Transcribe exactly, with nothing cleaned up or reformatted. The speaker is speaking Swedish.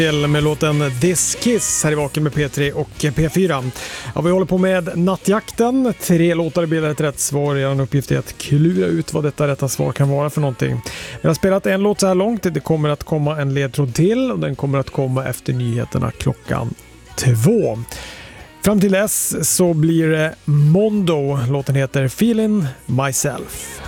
Med låten This Kiss här i Vaken med P tre och P fyra. Ja, vi håller på med nattjakten. Tre låtar bildar ett rätt svar. En uppgift är att klura ut vad detta rätta svar kan vara för någonting. Vi har spelat en låt så här långt. Det kommer att komma en ledtråd till och den kommer att komma efter nyheterna klockan två. Fram till dess så blir det Mondo. Låten heter Feeling Myself.